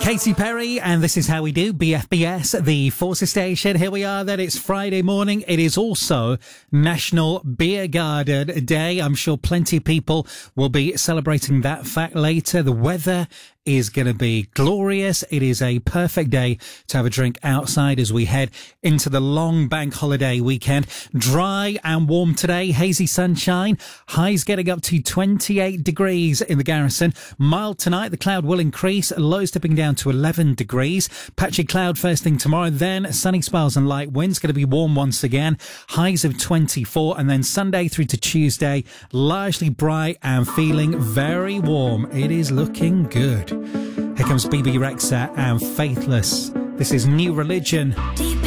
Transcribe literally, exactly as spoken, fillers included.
Katy Perry, and this is how we do B F B S, the Forces Station. Here we are then. It's Friday morning. It is also National Beer Garden Day. I'm sure plenty of people will be celebrating that fact later. The weather is going to be glorious. It is a perfect day to have a drink outside as we head into the long bank holiday weekend. Dry and warm today, hazy sunshine, highs getting up to twenty-eight degrees in the Garrison. Mild tonight, the cloud will increase, lows dipping down to eleven degrees. Patchy cloud first thing tomorrow, then sunny spells and light winds. Going to be warm once again, highs of twenty-four, and then Sunday through to Tuesday, largely bright and feeling very warm. It is looking good. Here comes B B Rexa and Faithless. This is New Religion.